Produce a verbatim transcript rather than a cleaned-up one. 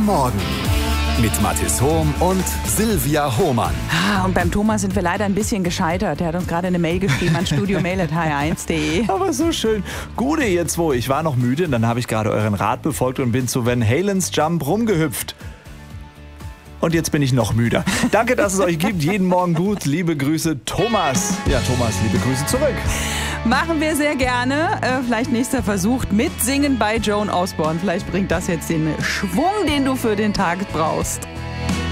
Guten Morgen mit Mathis Hohm und Silvia Hohmann. Ah, und beim Thomas sind wir leider ein bisschen gescheitert. Er hat uns gerade eine Mail geschrieben an studio mail at h r eins punkt d e. Aber so schön. Gute, ihr zwei. Ich war noch müde und dann habe ich gerade euren Rat befolgt und bin zu Van Halens Jump rumgehüpft. Und jetzt bin ich noch müder. Danke, dass es euch gibt. Jeden Morgen gut. Liebe Grüße, Thomas. Ja, Thomas, liebe Grüße zurück. Machen wir sehr gerne. Äh, vielleicht nächster Versuch mit Singen bei Joan Osborne. Vielleicht bringt das jetzt den Schwung, den du für den Tag brauchst.